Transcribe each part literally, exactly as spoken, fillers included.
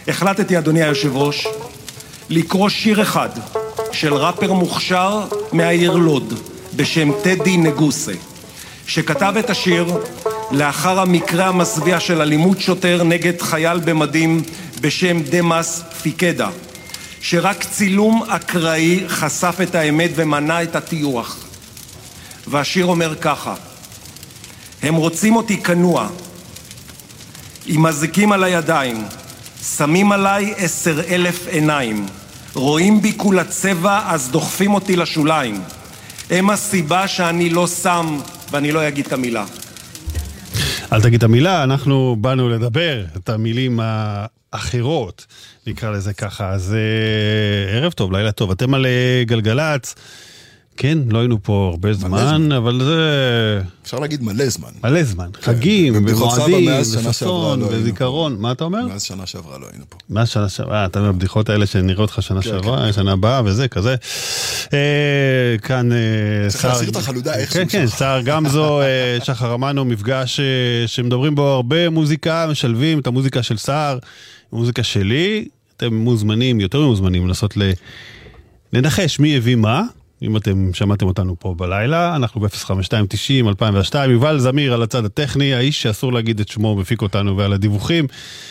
החלטתי, אדוני היושב ראש, לקרוא שיר אחד של ראפר מוכשר מהעיר לוד בשם טדי נגוסה, שכתב את השיר לאחר המקרה המסביע של אלימות שוטר נגד חייל במדים בשם דמאס פיקדה, שרק צילום אקראי חשף את האמת ומנע את הטיוח. והשיר אומר ככה: הם רוצים אותי כנוע, עם מזיקים על הידיים, שמים עליי עשר אלף עיניים, רואים בי כולה צבע אז דוחפים אותי לשוליים, הם הסיבה שאני לא שם ואני לא אגיד את המילה. אל תגיד את המילה, אנחנו באנו לדבר את המילים האחרות, נקרא לזה ככה. אז אה, ערב טוב, לילה טוב, אתם על גלגלץ. כן, לא היינו פה הרבה זמן, אבל זה... אפשר להגיד מלא זמן. מלא זמן. חגים, ומועדים, ופסון, וזיכרון. מה אתה אומר? מאז שנה שעברה לא היינו פה. מאז שנה שעברה, אתה אומר, בדיחות האלה שנראה אותך שנה שעברה, שנה הבאה, וזה, כזה. כאן... צריך להסיר את החלודה איך כן, כן, שר גמזו, שחר אמנו, מפגש שמדברים בו הרבה מוזיקה, משלבים את המוזיקה של שר, מוזיקה שלי. אתם מוזמנים, יותר מוזמנים, לנסות לנחש מי הביא מה. אם אתם שמעתם אותנו פה בלילה, אנחנו ב-אפס חמש שתיים תשעים אלפיים ושתיים, יובל זמיר על הצד הטכני, האיש שאסור להגיד את שמו מפיק אותנו ועל הדיווחים.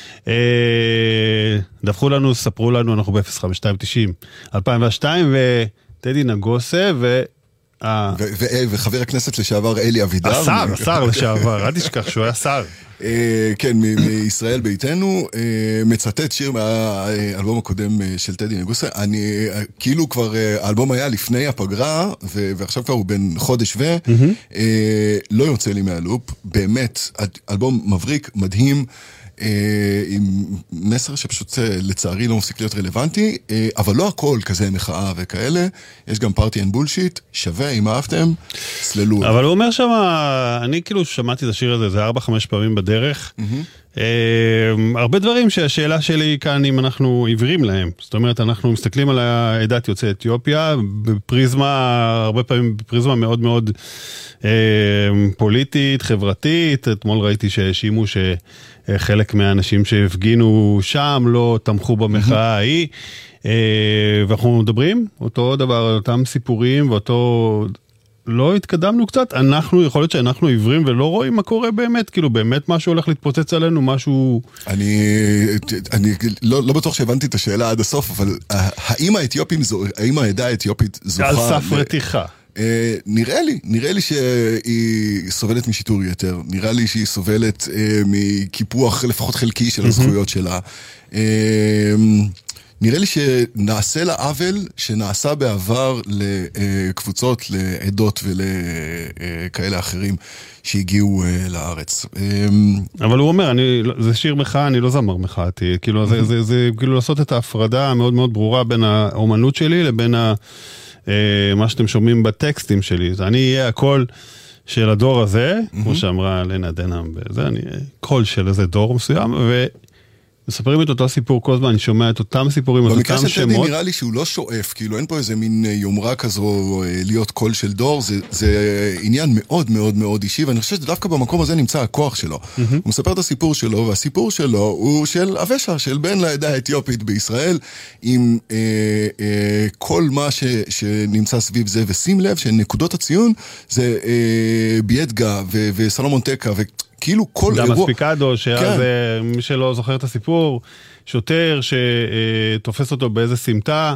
דווחו לנו, ספרו לנו, אנחנו ב-אפס חמש שתיים תשעים אלפיים ושתיים, וטדי נגוסה, ו... וחבר הכנסת לשעבר אלי אבידר. השר, השר לשעבר, אל תשכח שהוא היה שר. כן, מישראל ביתנו, מצטט שיר מהאלבום הקודם של טדי נגוסה. אני, כאילו כבר, האלבום היה לפני הפגרה, ועכשיו כבר הוא בין חודש ו, לא יוצא לי מהלופ, באמת, אלבום מבריק, מדהים, עם מסר שפשוט לצערי לא מפסיק להיות רלוונטי, אבל לא הכל כזה מחאה וכאלה, יש גם פארטי אנד בולשיט, שווה, אם אהבתם, סללו. אבל הוא אומר שם, אני כאילו שמעתי את השיר הזה, זה ארבע חמש פעמים בדרך, הרבה דברים שהשאלה שלי כאן אם אנחנו עיוורים להם, זאת אומרת אנחנו מסתכלים על העדת יוצאי אתיופיה, בפריזמה, הרבה פעמים בפריזמה מאוד מאוד פוליטית, חברתית, אתמול ראיתי שהאשימו ש... חלק מהאנשים שהפגינו שם לא תמכו במחאה ההיא, ואנחנו מדברים אותו דבר, אותם סיפורים, ואותו לא התקדמנו קצת, אנחנו, יכול להיות שאנחנו עיוורים ולא רואים מה קורה באמת, כאילו באמת משהו הולך להתפוצץ עלינו, משהו... אני, אני לא, לא בטוח שהבנתי את השאלה עד הסוף, אבל האם האתיופים, האם העדה האתיופית זוכה... על סף רתיחה. נראה לי, נראה לי שהיא סובלת משיטור יתר, נראה לי שהיא סובלת מקיפוח לפחות חלקי של הזכויות שלה. נראה לי שנעשה לה עוול שנעשה בעבר לקבוצות, לעדות ולכאלה אחרים שהגיעו לארץ. אבל הוא אומר, אני, זה שיר מחאה, אני לא זמר מחאתי, כאילו זה, זה, זה כאילו לעשות את ההפרדה המאוד מאוד ברורה בין האומנות שלי לבין ה... מה שאתם שומעים בטקסטים שלי, אני אהיה הקול של הדור הזה, כמו שאמרה לנה דנהאם, וזה אני קול של איזה דור מסוים, ומספרים את אותו סיפור כל הזמן, אני שומע את אותם סיפורים, את אותם שמות. במקרה של טדי נראה לי שהוא לא שואף, כאילו אין פה איזה מין יומרה כזו להיות קול של דור, זה, זה עניין מאוד מאוד מאוד אישי, ואני חושב שדווקא במקום הזה נמצא הכוח שלו. הוא מספר את הסיפור שלו, והסיפור שלו הוא של אבשה, של בן לעדה האתיופית בישראל, עם אה, אה, כל מה ש, שנמצא סביב זה, ושים לב שנקודות הציון זה אה, ביאדגה ו, וסלומון טקה, ו... כאילו כל אירוע... דמאס פיקדו, שאז מי שלא זוכר את הסיפור, שוטר שתופס אותו באיזה סמטה,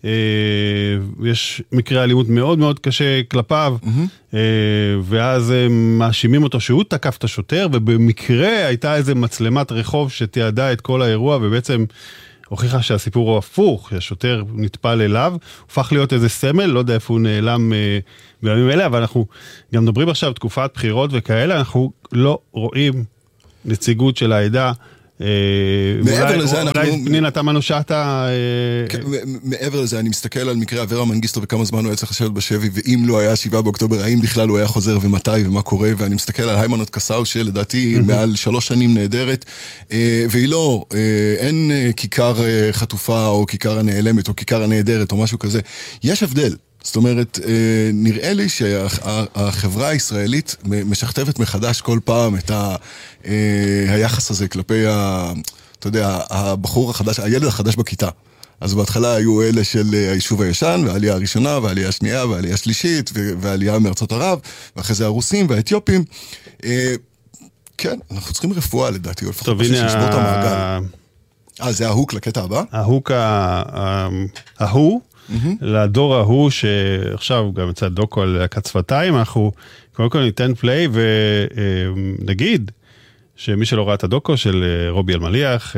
יש מקרה אלימות מאוד מאוד קשה כלפיו, ואז מאשימים אותו שהוא תקף את השוטר, ובמקרה הייתה איזה מצלמת רחוב שתיעדה את כל האירוע, ובעצם הוכיחה שהסיפור הוא הפוך, שהשוטר נטפל אליו, הופך להיות איזה סמל, לא יודע איפה הוא נעלם בימים אלה, אבל אנחנו גם מדברים עכשיו תקופת בחירות וכאלה, אנחנו לא רואים נציגות של העדה, מעבר לזה אנחנו... אולי פנינה תמנו שטה... מעבר לזה, אני מסתכל על מקרה אברה מנגיסטו וכמה זמן הוא היה צריך לשבת בשבי, ואם לא היה שבעה באוקטובר, האם בכלל הוא היה חוזר ומתי ומה קורה, ואני מסתכל על היימנוט קסאו, שלדעתי מעל שלוש שנים נהדרת, והיא לא, אין כיכר חטופה או כיכר הנעלמת או כיכר הנהדרת או משהו כזה. יש הבדל. זאת אומרת, נראה לי שהחברה הישראלית משכתבת מחדש כל פעם את היחס הזה כלפי ה... אתה יודע, הבחור החדש, הילד החדש בכיתה. אז בהתחלה היו אלה של היישוב הישן, והעלייה הראשונה, והעלייה השנייה, והעלייה השלישית, והעלייה מארצות ערב, ואחרי זה הרוסים והאתיופים. כן, אנחנו צריכים רפואה לדעתי, או לפחות משהו שישבור את המעגל. אה, זה ההוק לקטע הבא? ההוק ההוא, לדור ההוא, שעכשיו גם יצא דוקו על להקת שפתיים, אנחנו קודם כל ניתן פליי, ונגיד שמי שלא ראה את הדוקו של רובי אלמליח,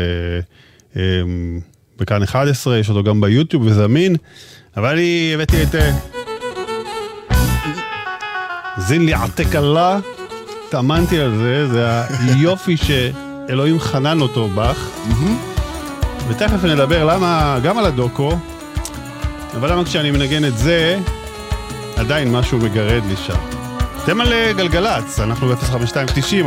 בכאן אחת עשרה, יש אותו גם ביוטיוב וזמין, אבל אני הבאתי את זין לי עתק אללה, תאמנתי על זה, זה היופי שאלוהים חנן אותו בך, ותכף נדבר למה, גם על הדוקו, אבל למה כשאני מנגן את זה, עדיין משהו מגרד לי שם. אתם על גלגלץ, אנחנו ב-אפס חמש שתיים תשעים,